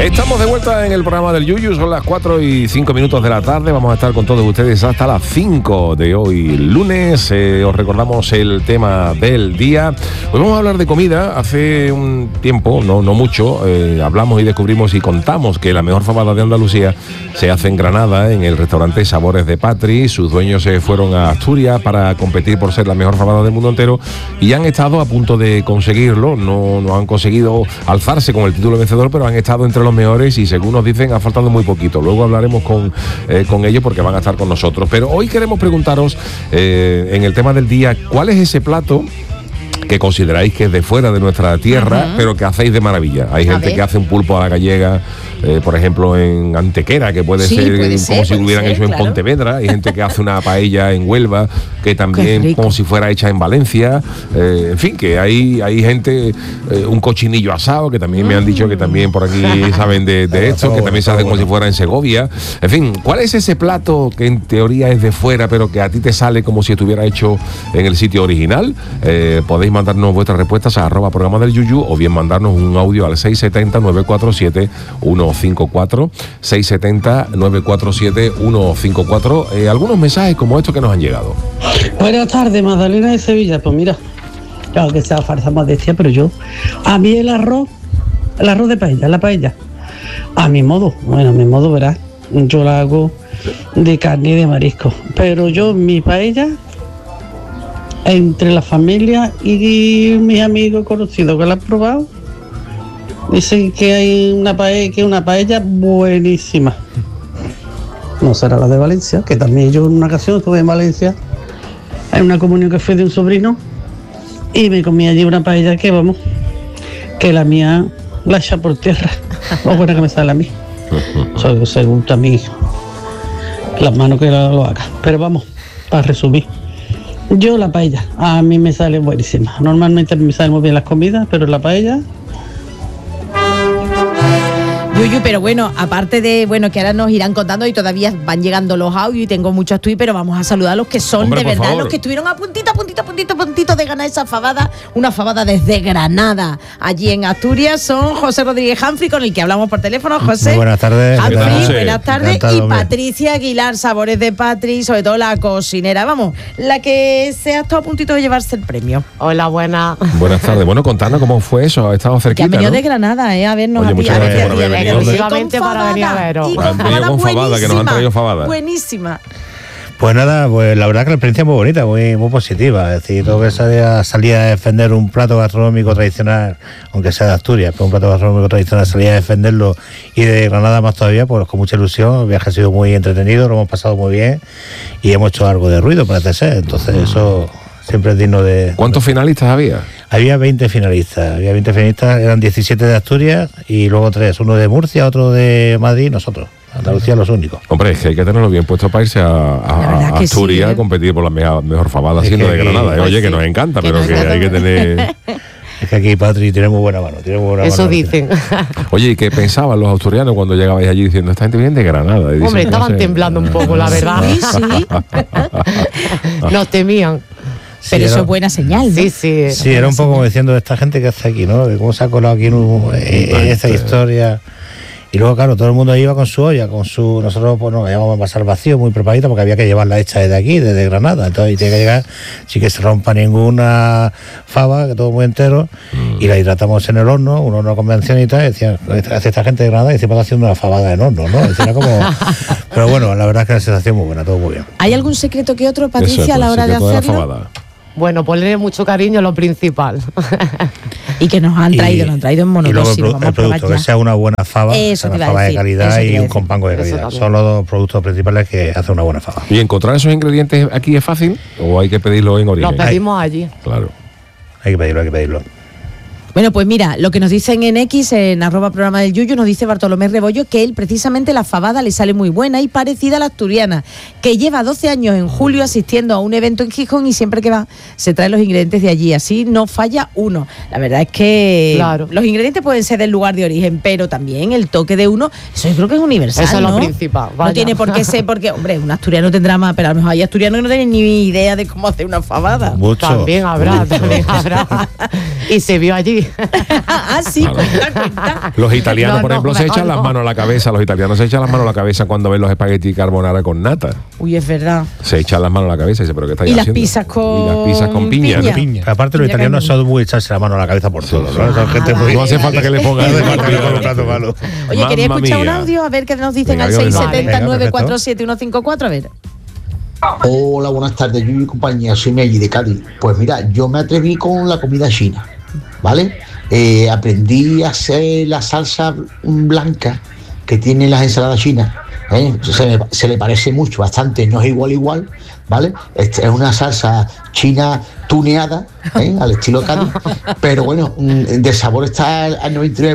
Estamos de vuelta en el programa del Yuyu, son las 4:05 de la tarde, vamos a estar con todos ustedes hasta las 5 de hoy lunes. Os recordamos el tema del día. Hoy vamos a hablar de comida. Hace un tiempo, no mucho, hablamos y descubrimos y contamos que la mejor fabada de Andalucía se hace en Granada, en el restaurante Sabores de Patri. Sus dueños se fueron a Asturias para competir por ser la mejor fabada del mundo entero y han estado a punto de conseguirlo. No han conseguido alzarse con el título vencedor, pero han estado entre los mejores y, según nos dicen, ha faltado muy poquito. Luego hablaremos con ellos porque van a estar con nosotros. Pero hoy queremos preguntaros, en el tema del día, ¿cuál es ese plato que consideráis que es de fuera de nuestra tierra, pero que hacéis de maravilla? Hay gente que hace un pulpo a la gallega, por ejemplo, en Antequera, que puede ser como si lo hubieran hecho en Pontevedra. Hay gente que hace una paella en Huelva, que también como si fuera hecha en Valencia. En fin, que hay gente, un cochinillo asado, que también me han dicho que también por aquí saben de esto, que también se hace como si fuera en Segovia. En fin, ¿cuál es ese plato que en teoría es de fuera, pero que a ti te sale como si estuviera hecho en el sitio original? Podéis mandarnos vuestras respuestas a @programa del Yuyu, o bien mandarnos un audio al 670-947-154, 670-947-154. Algunos mensajes como estos que nos han llegado. Buenas tardes, Magdalena de Sevilla. Pues mira, claro que sea farsa modestia, pero a mí el arroz de paella, la paella, a mi modo, verás, yo la hago de carne y de marisco, pero mi paella, entre la familia y mis amigos conocidos que la han probado, dicen que hay una paella buenísima. No será la de Valencia, que también yo en una ocasión estuve en Valencia, en una comunión que fue de un sobrino, y me comí allí una paella que, vamos, que la mía la echa por tierra. Lo buena que me sale a mí. Según también las manos que lo haga. Pero vamos, para resumir, yo la paella, a mí me sale buenísima. Normalmente me salen muy bien las comidas, pero la paella... Yuyu, pero bueno, aparte de, que ahora nos irán contando y todavía van llegando los audios y tengo muchos tweets, pero vamos a saludar a los que son, hombre, de verdad, favor, los que estuvieron a puntito de ganar esa fabada, una fabada desde Granada, allí en Asturias. Son José Rodríguez Humphrey, con el que hablamos por teléfono. José. Muy buenas tardes. Humphrey, buenas tardes. Encantado, y Patricia Aguilar, Sabores de Patri, sobre todo la cocinera, vamos, la que se ha estado a puntito de llevarse el premio. Hola, buenas. Buenas tardes. Bueno, contadnos cómo fue eso, ha estado cerquita, que ha venido, ¿no? de Granada, a vernos. Oye, a ti, muchas gracias por haber venido. Exclusivamente para venir a veros. Han venido con fabada, que nos han traído fabada. Buenísima. Pues nada, pues la verdad que la experiencia es muy bonita, muy positiva. Es decir, todo que salir a defender un plato gastronómico tradicional, aunque sea de Asturias, pero un plato gastronómico tradicional, salir a defenderlo, y de Granada más todavía, pues con mucha ilusión. El viaje ha sido muy entretenido, lo hemos pasado muy bien y hemos hecho algo de ruido, parece ser. Entonces eso siempre es digno de... ¿Cuántos finalistas había? Había 20 finalistas, eran 17 de Asturias y luego 3, uno de Murcia, otro de Madrid y nosotros. Andalucía los únicos. Hombre, es que hay que tenerlo bien puesto para irse a Asturias, a competir por la mejor fabada, siendo de Granada. Oye, que nos encanta, pero que hay que tener... Es que aquí Patri tiene muy buena mano. Eso dicen. Oye, ¿y qué pensaban los asturianos cuando llegabais allí diciendo, esta gente viene de Granada? Y hombre, estaban temblando un poco, la verdad. Sí. Nos temían. Pero eso es buena señal, ¿no? Sí, era un poco como diciendo, esta gente que hace aquí, ¿no? ¿Cómo se ha colado aquí en esta historia? Y luego, claro, todo el mundo iba con su olla, nosotros pues nos íbamos a pasar vacío, muy preparadito, porque había que llevarla hecha desde aquí, desde Granada. Entonces tiene que llegar sin que se rompa ninguna fava, que todo muy entero, y la hidratamos en el horno, un horno convencional y tal, y decían, hace esta gente de Granada, y encima haciendo una fabada en horno, ¿no? Decía, como... Pero bueno, la verdad es que la sensación muy buena, todo muy bien. ¿Hay algún secreto que otro, Patricia, a la hora de hacerlo? Bueno, ponerle mucho cariño, lo principal. Y que nos han traído en monodosis. Y luego el producto, que sea una buena fava, una fava de calidad y un compango de calidad. Son los dos productos principales que hacen una buena fava. ¿Y encontrar esos ingredientes aquí es fácil o hay que pedirlo en origen? Los pedimos allí. Claro. Hay que pedirlo. Bueno, pues mira, lo que nos dicen en X, en @programa del Yuyu, nos dice Bartolomé Rebollo que él precisamente la fabada le sale muy buena y parecida a la asturiana, que lleva 12 años en julio asistiendo a un evento en Gijón y siempre que va se trae los ingredientes de allí, así no falla uno. La verdad es que los ingredientes pueden ser del lugar de origen, pero también el toque de uno, eso yo creo que es universal, eso es ¿no? lo principal. Vaya. No tiene por qué ser, porque, hombre, un asturiano tendrá más, pero a lo mejor hay asturianos que no tienen ni idea de cómo hacer una fabada. Mucho. También habrá. Y se vio allí. sí. Ah, sí, Claro. cuenta. Los italianos, No, por no, ejemplo, se mejor echan las no. manos a la cabeza. Los italianos se echan las manos a la cabeza cuando ven los espagueti carbonara con nata. Uy, es verdad. Se echan las manos a la cabeza y dice, ¿pero qué estáis Y las haciendo? pizzas con Y las pizzas con piña. piña. ¿no? Pero aparte los Mira italianos que- son muy echarse la mano a la cabeza por todo, ¿no? Son gente muy... No hace falta que le pongan. No hace falta que le pongan un plato malo. Oye, quería Mamma escuchar un mía. audio, a ver qué nos dicen Venga, al dígame. 670 Venga, 947 154, a ver. Hola, buenas tardes, Yuyu y compañía, soy Meggy de Cádiz. Pues mira, yo me atreví con la comida china, ¿vale? Aprendí a hacer la salsa blanca que tienen las ensaladas chinas. Se le parece mucho, bastante, no es igual, ¿vale? Es una salsa china tuneada, al estilo Cádiz, pero bueno, de sabor está al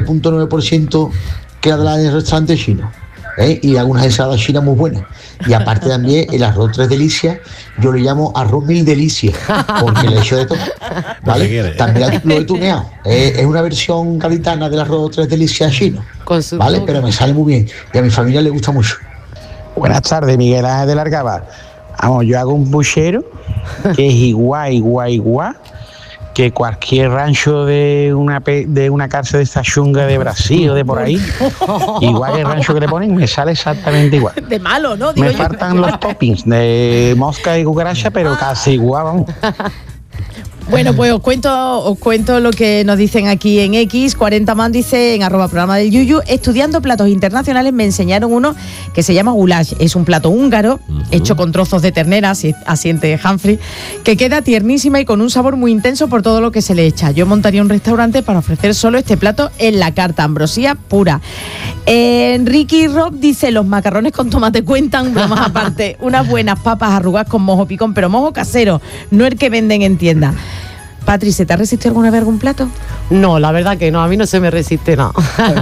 99.9% que la de la del restaurante chino. Y algunas ensaladas chinas muy buenas. Y aparte también el arroz tres delicias, yo le llamo arroz mil delicias, porque le echo de todo. ¿Vale? quiere. También lo he tuneado. Es una versión gaditana del arroz tres delicias chino. Con su ¿Vale? toque. Pero me sale muy bien. Y a mi familia le gusta mucho. Buenas tardes, Miguel Ángel de Largaba. Vamos, yo hago un puchero que es igual que cualquier rancho de una cárcel de esta chunga de Brasil o de por ahí. Igual que el rancho que le ponen, me sale exactamente igual. De malo, ¿no? Digo Me yo. faltan los toppings de mosca y cucaracha, pero casi igual, vamos. Bueno, pues os cuento lo que nos dicen aquí en X. 40 man dice en @programa del Yuyu, estudiando platos internacionales me enseñaron uno que se llama goulash. Es un plato húngaro hecho con trozos de ternera, asiente Humphrey, que queda tiernísima y con un sabor muy intenso por todo lo que se le echa. Yo montaría un restaurante para ofrecer solo este plato en la carta, ambrosía pura. Ricky Rob dice, los macarrones con tomate cuentan, bromas aparte, unas buenas papas arrugadas con mojo picón, pero mojo casero, no el que venden en tienda. Patri, ¿se te ha resistido alguna vez algún plato? No, la verdad que no, a mí no se me resiste nada.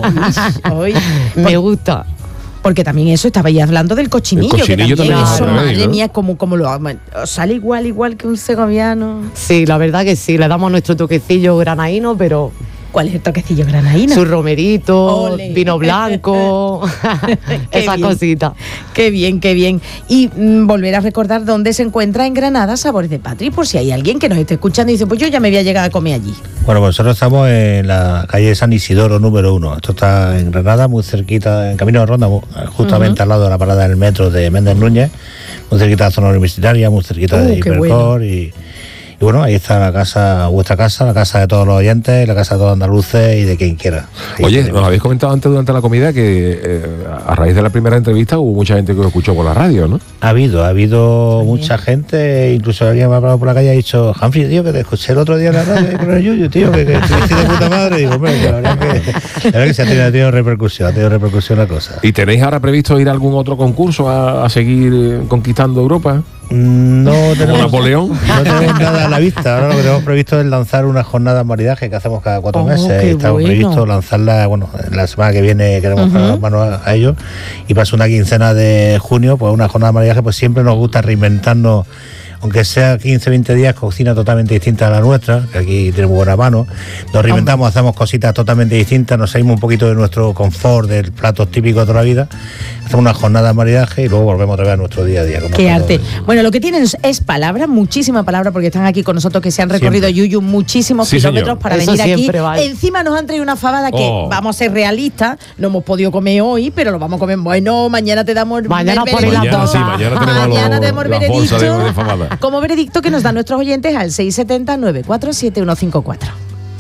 Hoy, Me gusta. porque también eso, estabais hablando del cochinillo. El cochinillo que también también es eso, otra vez, madre ¿no? mía, como lo aman. Sale igual que un segoviano. Sí, la verdad que sí, le damos nuestro toquecillo granaíno, pero ¿Cuál es el toquecillo granaína? su romerito, Ole. vino blanco, Qué esas bien. cositas. Qué bien, qué bien. Y volver a recordar dónde se encuentra en Granada Sabores de Patri, por si hay alguien que nos esté escuchando y dice, pues yo ya me voy a llegar a comer allí. Bueno, pues nosotros estamos en la calle San Isidoro número 1. Esto está en Granada, muy cerquita, en Camino de Ronda, justamente al lado de la parada del metro de Méndez Núñez, muy cerquita de la zona universitaria, muy cerquita de qué Hipercor y bueno, ahí está la casa, vuestra casa, la casa de todos los oyentes, la casa de todos los andaluces y de quien quiera. Ahí Oye, tenemos. nos habéis comentado antes durante la comida que a raíz de la primera entrevista hubo mucha gente que os escuchó por la radio, ¿no? Ha habido mucha gente, incluso alguien me ha parado por la calle y ha dicho, Humphrey, tío, que te escuché el otro día en la radio con el Yuyu, tío, que estuviste de puta madre. Y digo, hombre, que la verdad que se ha tenido repercusión la cosa. ¿Y tenéis ahora previsto ir a algún otro concurso a seguir conquistando Europa? No tenemos, Napoleón? no tenemos nada a la vista. Ahora lo que tenemos previsto es lanzar una jornada de maridaje que hacemos cada 4 meses. qué Estamos bueno. previsto lanzarla, bueno, la semana que viene queremos poner las manos a ello. Y para una quincena de junio, pues una jornada de maridaje, pues siempre nos gusta reinventarnos. Aunque sea 15, 20 días, cocina totalmente distinta a la nuestra, que aquí tenemos buena mano. Nos reinventamos, hacemos cositas totalmente distintas, nos salimos un poquito de nuestro confort, del platos típicos de toda la vida. Hacemos una jornada de maridaje y luego volvemos otra vez a nuestro día a día. con Qué los arte. platos. Bueno, lo que tienen es palabra, muchísima palabra, porque están aquí con nosotros, que se han recorrido Siempre. Yuyu muchísimos Sí, kilómetros señor. para Eso venir aquí. siempre vale. Encima nos han traído una fabada que, Oh. vamos a ser realistas, no hemos podido comer hoy, pero lo vamos a comer. Bueno, mañana te damos Mañana el ponéis las veredicto. dos. Mañana tenemos Mañana tenemos el las bolsas veredicto. de famada. Como veredicto que nos dan nuestros oyentes al 670 947 154.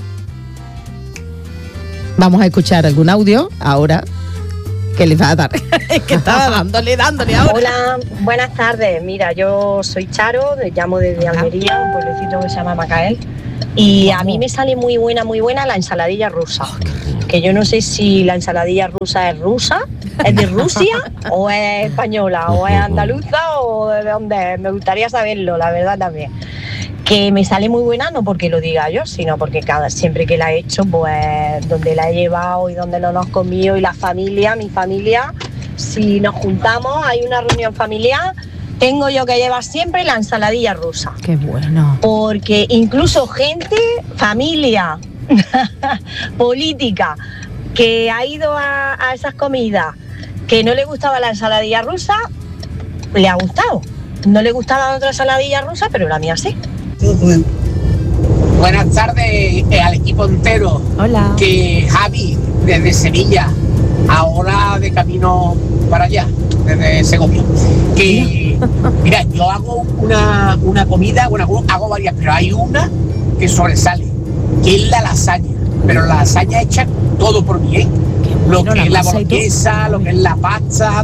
Vamos a escuchar algún audio ahora que les va a dar. Es que estaba dándole ahora. Hola, buenas tardes. Mira, yo soy Charo, les llamo desde Almería, un pueblecito que se llama Macael. Y a mí me sale muy buena la ensaladilla rusa. Que yo no sé si la ensaladilla rusa, es de Rusia o es española, o es andaluza o de dónde es. Me gustaría saberlo, la verdad también. Que me sale muy buena, no porque lo diga yo, sino porque siempre que la he hecho, pues donde la he llevado y donde no nos hemos comido y mi familia, si nos juntamos, hay una reunión familiar, tengo yo que llevar siempre la ensaladilla rusa. Qué bueno. Porque incluso gente, familia, política, que ha ido a esas comidas, que no le gustaba la ensaladilla rusa, le ha gustado. No le gustaba otra ensaladilla rusa, pero la mía sí. Buenas tardes al equipo entero. Hola. Que Javi, desde Sevilla, ahora de camino para allá, desde Segovia. Que, mira, yo hago una comida, bueno, hago varias, pero hay una que sobresale, que es la lasaña. Pero la lasaña hecha todo por mí, ¿eh? Lo que es la boloñesa, lo que es la pasta.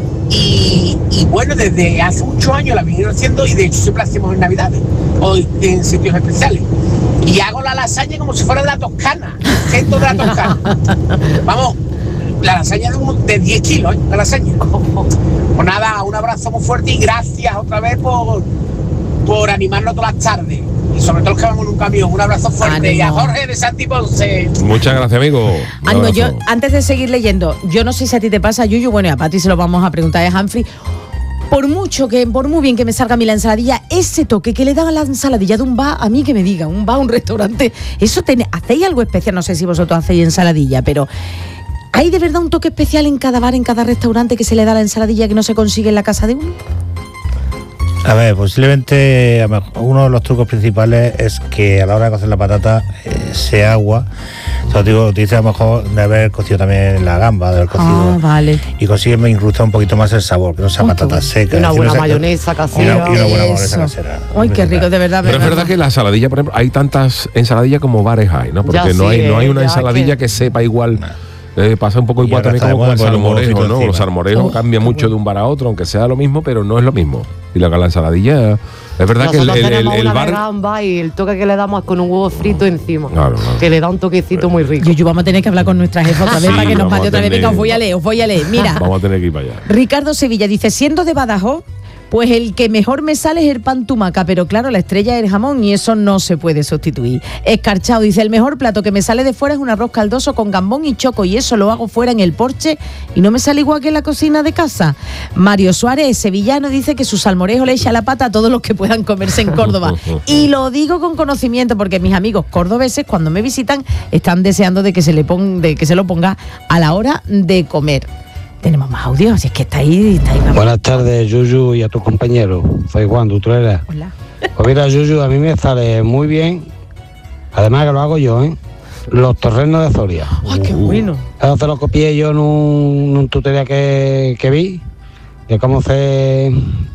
Y bueno, desde hace muchos años la vinieron haciendo y de hecho siempre la hacemos en Navidades o en sitios especiales. Y hago la lasaña como si fuera de la Toscana, centro de la Toscana. Vamos, la lasaña de 10 kilos, ¿eh? La lasaña. Pues nada, un abrazo muy fuerte y gracias otra vez por animarnos todas las tardes. Y sobre todo los que vamos en un camión. Un abrazo fuerte. Ánimo. Y a Jorge de Santi Ponce. Muchas gracias, amigo. Un Ánimo, yo, abrazo. antes de seguir leyendo, yo no sé si a ti te pasa, Yuyu, bueno, y a Pati se lo vamos a preguntar a Humphrey. Por muy bien que me salga a mí la ensaladilla, ese toque que le dan a la ensaladilla de un bar, a mí que me diga, un bar, un restaurante, eso ¿hacéis algo especial? No sé si vosotros hacéis ensaladilla, pero ¿hay de verdad un toque especial en cada bar, en cada restaurante que se le da a la ensaladilla que no se consigue en la casa de uno? A ver, posiblemente uno de los trucos principales es que a la hora de cocer la patata sea agua. O sea, digo, utiliza a lo mejor de haber cocido también la gamba, de haber cocido. Vale. Y consigue incrustar un poquito más el sabor, que no sea patata seca. Y una Si buena no sea- mayonesa y casera. una buena mayonesa Eso. casera. Ay, qué rico, de verdad. Pero es verdad que la ensaladilla, por ejemplo, hay tantas ensaladillas como bares hay, ¿no? Porque Ya no sí, hay una ya ensaladilla que sepa igual. Pasa un poco Y igual ahora también está como de con el moda poner un salmorejo, huevito ¿no? encima. Los salmorejos cambian mucho de un bar a otro, aunque sea lo mismo, pero no es lo mismo. Y la ensaladilla, es verdad que Nosotros tenemos el una de bar... gamba y el toque que le damos es con un huevo frito encima. Claro, claro. Que le da un toquecito muy rico. Yuyu, vamos a tener que hablar con nuestra jefa otra vez Sí, para que nos vamos mande a otra vez. tener- Venga, os voy a leer. Mira, Vamos a tener que ir para allá. Ricardo Sevilla dice, siendo de Badajoz, pues el que mejor me sale es el pan tumaca, pero claro, la estrella es el jamón y eso no se puede sustituir. Escarchado dice, el mejor plato que me sale de fuera es un arroz caldoso con gambón y choco y eso lo hago fuera en el porche y no me sale igual que en la cocina de casa. Mario Suárez, sevillano, dice que su salmorejo le echa la pata a todos los que puedan comerse en Córdoba. Y lo digo con conocimiento porque mis amigos cordobeses cuando me visitan están deseando de que se lo ponga a la hora de comer. Tenemos más audio, si es que está ahí. Buenas tardes, Yuyu, y a tus compañeros. Soy Juan de Utrera. Hola. Pues mira, Yuyu, a mí me sale muy bien, además que lo hago yo, ¿eh? Los torrenos de Soria. ¡Ay, qué bueno! Eso se lo copié yo en un tutorial que vi, de cómo se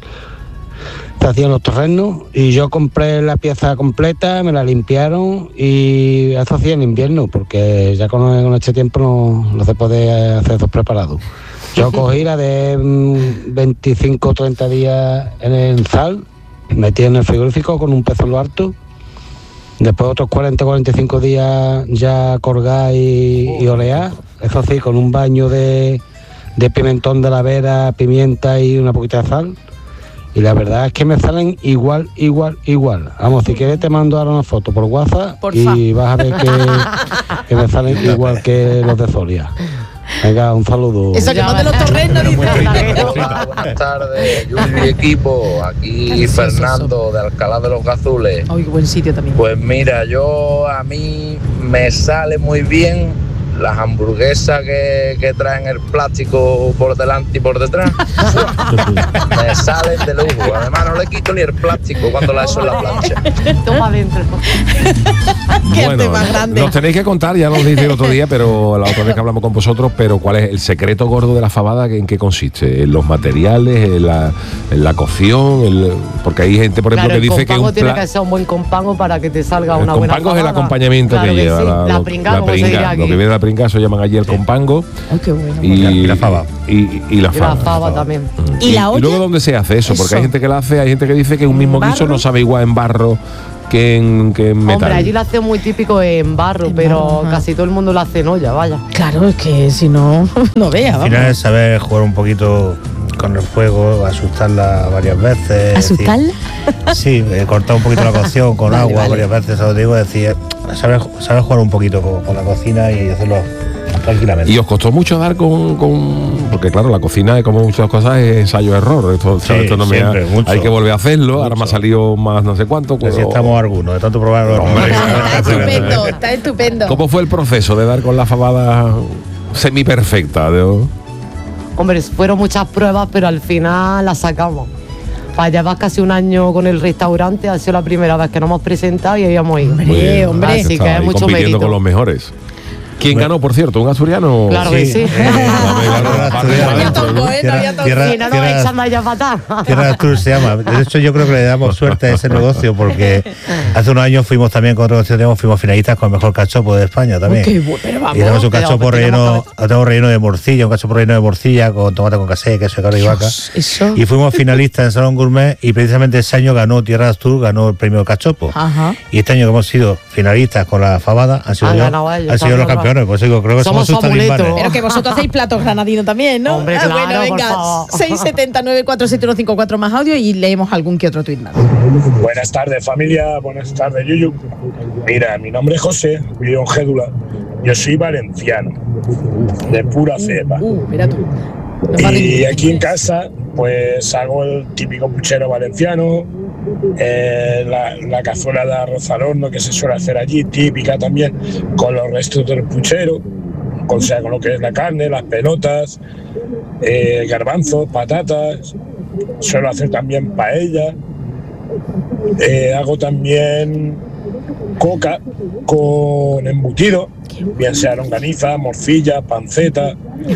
hacían los torrenos, y yo compré la pieza completa, me la limpiaron, y eso hacía en invierno, porque ya con este tiempo no se puede hacer esos preparados. Yo cogí la de 25 o 30 días en el sal, metí en el frigorífico con un pez en lo harto, después otros 40 o 45 días ya colgar y olear, eso sí, con un baño de pimentón de la vera, pimienta y una poquita de sal. Y la verdad es que me salen igual. Vamos, si quieres te mando ahora una foto por WhatsApp y vas a ver que me salen igual que los de Soria. Venga, un saludo. Eso que mande los torrenos, dice. Hola, buenas tardes, Yuyu y equipo. Aquí Fernando de Alcalá de los Gazules. Ay, qué buen sitio también. Pues mira, a mí me sale muy bien las hamburguesas que traen el plástico por delante y por detrás. Me salen de lujo. Además no le quito ni el plástico cuando la echo en la plancha. Toma adentro. Bueno, nos tenéis que contar, ya nos dice el otro día, pero la otra vez que hablamos con vosotros, pero ¿cuál es el secreto gordo de la fabada? ¿En qué consiste? ¿En los materiales? ¿En la cocción? Porque hay gente, por ejemplo, Claro, que dice que compango tiene que ser un buen compango para que te salga una buena compango es el fabada. acompañamiento Claro que lleva. sí. La pringa, como se diría aquí. Lo que viene de la pringa, eso llaman allí el compango. Ay, qué bueno. Y la fava. Y la Y la fava. fava también. ¿Y la olla? Y luego, ¿dónde se hace eso? Porque Eso. hay gente que la hace, hay gente que dice que un mismo guiso barro? no sabe igual en barro que en metal. Hombre, allí lo hace muy típico en barro, pero casi todo el mundo lo hace en olla, vaya. Claro, es que si no, no vea, Al final vamos. es saber jugar un poquito con el fuego, asustarla varias veces. ¿Asustarla? Sí, cortar un poquito la cocción con Vale, agua vale. varias veces, eso digo, es decir, saber jugar un poquito con la cocina y hacerlo tranquilamente. ¿Y os costó mucho dar porque claro, la cocina, como muchas cosas, es ensayo-error. Esto, Sí, esto no me siempre, mucho. hay que volver a hacerlo. Ahora me ha salido más no sé cuánto. Así estamos algunos, de tanto probarlo. Está estupendo, está estupendo. ¿Cómo fue el proceso de dar con la fabada semi-perfecta? Hombre, fueron muchas pruebas, pero al final las sacamos. Para llevar casi un año con el restaurante, ha sido la primera vez que nos hemos presentado y habíamos ido. Hombre. Así que es mucho compitiendo mérito. con los mejores. ¿Quién ganó, por cierto? ¿Un asturiano? Claro que sí. Tierra Si no nos echan de allá para atrás. Tierra de Astur se llama. De hecho, yo creo que le damos suerte a ese negocio porque hace unos años fuimos también con otro negocio, fuimos finalistas con el mejor cachopo de España también. Pero vamos, y tenemos un cachopo relleno de morcilla, un cachopo relleno de morcilla con tomate con casé, queso de cabra y vaca. Eso. Y fuimos finalistas en Salón Gourmet y precisamente ese año ganó Tierra de Astur, ganó el premio cachopo. Ajá. Y este año que hemos sido finalistas con la fabada han sido, han sido los campeones. Pues digo, creo que somos sus talismanes. Pero que vosotros hacéis platos granadinos también, ¿no? Hombre, claro, bueno, venga, 679-47154 más audio y leemos algún que otro tuit más. Buenas tardes, familia. Buenas tardes, Yuyu. Mira, mi nombre es José, vivo en Gédula. Yo soy valenciano, de pura cepa. Mira tú. Y aquí en casa, pues hago el típico puchero valenciano, la cazuela de arroz al horno que se suele hacer allí, típica también, con los restos del puchero, o sea, con lo que es la carne, las pelotas, garbanzos, patatas. Suelo hacer también paella. Hago también coca con embutido, bien sea longaniza, morcilla, panceta,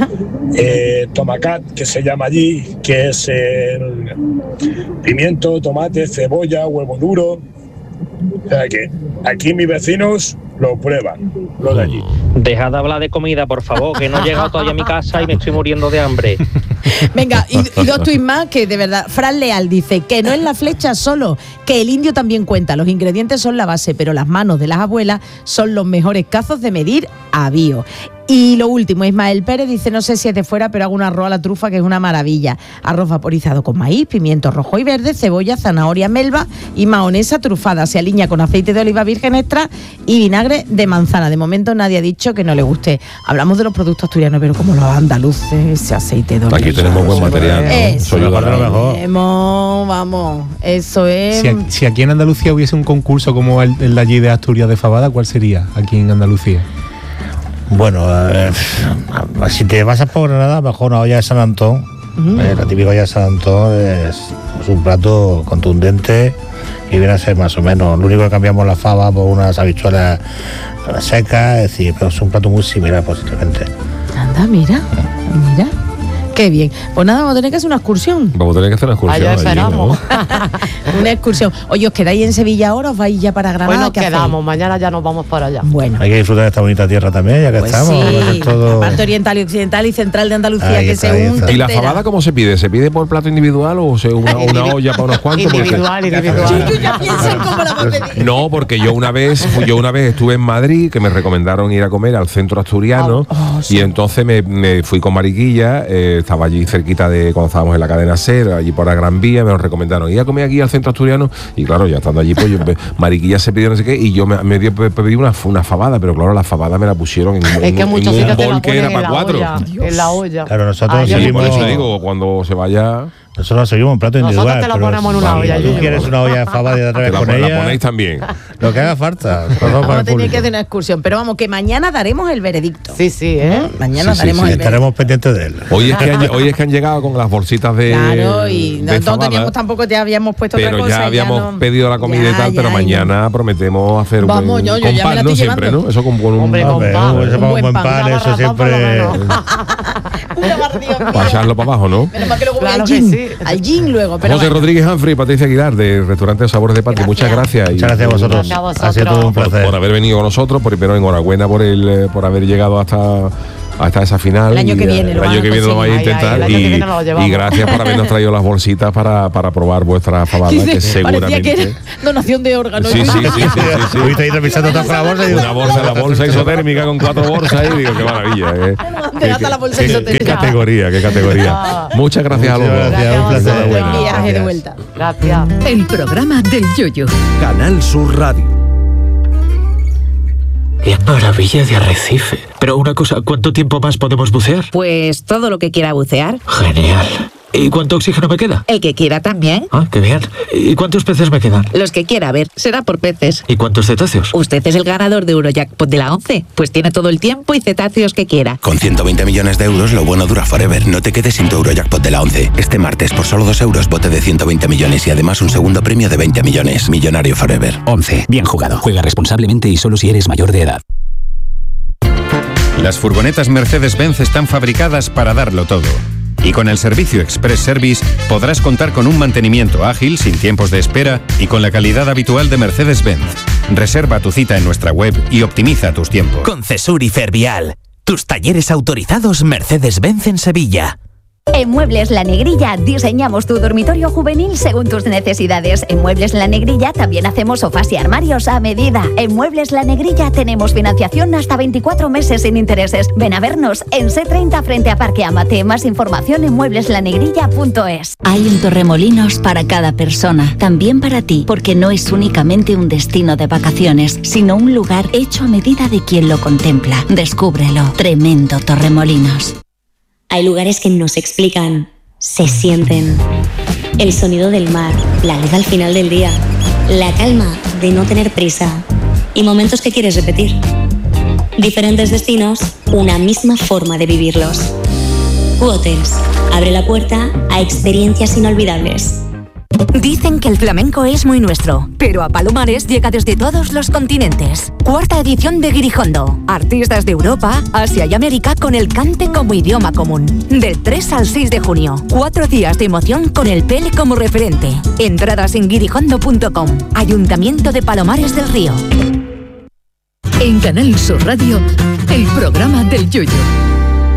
tomacat, que se llama allí, que es el pimiento, tomate, cebolla, huevo duro. O sea que aquí mis vecinos lo prueban, lo de allí. Dejad de hablar de comida, por favor, que no he llegado todavía a mi casa y me estoy muriendo de hambre. Venga, y dos tuits más que de verdad. Fran Leal dice que no es la flecha solo, que el indio también cuenta. Los ingredientes son la base, pero las manos de las abuelas son los mejores cazos de medir a bio. Y lo último, Ismael Pérez dice, no sé si es de fuera, pero hago un arroz a la trufa que es una maravilla. Arroz vaporizado con maíz, pimiento rojo y verde, cebolla, zanahoria, melva y mahonesa trufada. Se alinea con aceite de oliva virgen extra y vinagre de manzana. De momento nadie ha dicho que no le guste. Hablamos de los productos asturianos, pero como los andaluces, ese aceite de oliva. Aquí tenemos buen material, ¿no? Eso mejor. Vamos, eso es... Si aquí en Andalucía hubiese un concurso como el de allí de Asturias de Fabada, ¿cuál sería aquí en Andalucía? Bueno, si te pasas por Granada, mejor una olla de San Antón. La típica olla de San Antón es un plato contundente y viene a ser más o menos. Lo único que cambiamos la fava por unas habichuelas secas, es decir, pero es un plato muy similar posiblemente. Anda, mira. Qué bien. Pues nada, vamos a tener que hacer una excursión. Vamos a tener que hacer una excursión. Allá esperamos. Una excursión. Oye, ¿os quedáis en Sevilla ahora o os vais ya para Granada? Pues nos ¿Qué quedamos, hacéis? mañana ya nos vamos para allá. Bueno. Hay que disfrutar de esta bonita tierra también, ya que Pues estamos. sí, todo... parte oriental y occidental y central de Andalucía, Ahí que está, se ahí unta está. ¿Y la entera. fabada cómo se pide? ¿Se pide por plato individual o una olla para unos cuantos? Individual. Yo ya pienso en cómo la voy a pedir. No, porque yo una vez estuve en Madrid, que me recomendaron ir a comer al centro asturiano, y entonces me fui con Mariquilla, estaba allí cerquita de cuando estábamos en la cadena SER, allí por la Gran Vía, me lo recomendaron ir a comer aquí al centro asturiano, y claro, ya estando allí, pues Mariquilla se pidió no sé qué, y yo me pedí una fabada, pero claro, la fabada me la pusieron en un bol que era para 4. En la olla. Claro, nosotros Sí, seguimos... por eso digo, cuando se vaya... Nosotros seguimos un plato individual. Nosotros te lo ponemos en una olla. Si tú quieres una olla de fava de otra vez con la ella, ponéis también. lo que haga falta. Vamos a tener que hacer una excursión, pero vamos, que mañana daremos el veredicto. Sí, Mañana daremos el veredicto. Estaremos pendientes de él. Hoy es que han llegado con las bolsitas de Claro, y de no fabada, teníamos tampoco, te habíamos puesto pero otra cosa. ya habíamos pedido la comida y tal, pero ya, mañana prometemos hacer Vamos, un yo con ya me pan, la ¿no? estoy Siempre, llevando. ¿no? Eso con un Hombre, con pan. Un buen pan, eso siempre... para echarlo para abajo, ¿no? Menos mal que luego voy Claro al que gym. sí. Al gym luego. Pero José bueno. Rodríguez Humphrey y Patricia Aguilar, del restaurante Sabores de Patria. Muchas gracias. Muchas gracias a vosotros. Gracias a vosotros. Ha sido todo un placer. Por haber venido con nosotros, pero enhorabuena por haber llegado hasta esa final. El año que Y, viene el lo año van a que viene lo vais a conseguir. intentar. El año que viene nos lo llevamos. Y gracias por habernos traído las bolsitas para probar vuestra fabada, Dice, que seguramente... parecía que era donación de órganos. Sí. Hoy estoy revisando todas la bolsa y digo, La bolsa isotérmica con 4 bolsas y digo, qué maravilla. Te gasta la bolsa Qué isotérmica. categoría. Muchas gracias a los dos. Gracias, un placer. Enhorabuena. Buen viaje de vuelta. Gracias. El programa del Yoyo. Canal Sur Radio. ¡Qué maravilla de arrecife! Pero una cosa, ¿cuánto tiempo más podemos bucear? Pues todo lo que quiera bucear. Genial. ¿Y cuánto oxígeno me queda? El que quiera también. Ah, qué bien. ¿Y cuántos peces me quedan? Los que quiera, a ver, será por peces. ¿Y cuántos cetáceos? Usted es el ganador de Eurojackpot de la 11, pues tiene todo el tiempo y cetáceos que quiera. Con 120 millones de euros, lo bueno dura forever. No te quedes sin tu Eurojackpot de la 11. Este martes, por solo 2 euros, bote de 120 millones y además un segundo premio de 20 millones. Millonario forever. 11. Bien jugado. Juega responsablemente y solo si eres mayor de edad. Las furgonetas Mercedes-Benz están fabricadas para darlo todo. Y con el servicio Express Service podrás contar con un mantenimiento ágil, sin tiempos de espera y con la calidad habitual de Mercedes-Benz. Reserva tu cita en nuestra web y optimiza tus tiempos. Con Cesur y Fervial, tus talleres autorizados Mercedes-Benz en Sevilla. En Muebles La Negrilla diseñamos tu dormitorio juvenil según tus necesidades. En Muebles La Negrilla también hacemos sofás y armarios a medida. En Muebles La Negrilla tenemos financiación hasta 24 meses sin intereses. Ven a vernos en C30 frente a Parque Amate. Más información en muebleslanegrilla.es. Hay un Torremolinos para cada persona, también para ti, porque no es únicamente un destino de vacaciones, sino un lugar hecho a medida de quien lo contempla. Descúbrelo. Tremendo Torremolinos. Hay lugares que no se explican, se sienten. El sonido del mar, la luz al final del día, la calma de no tener prisa y momentos que quieres repetir. Diferentes destinos, una misma forma de vivirlos. U-Hotels abre la puerta a experiencias inolvidables. Dicen que el flamenco es muy nuestro, pero a Palomares llega desde todos los continentes. 4ª edición de Guirijondo. Artistas de Europa, Asia y América con el cante como idioma común. Del 3 al 6 de junio. 4 días de emoción con el Pele como referente. Entradas en guirijondo.com. Ayuntamiento de Palomares del Río. En Canal Sur Radio, el programa del Yoyo.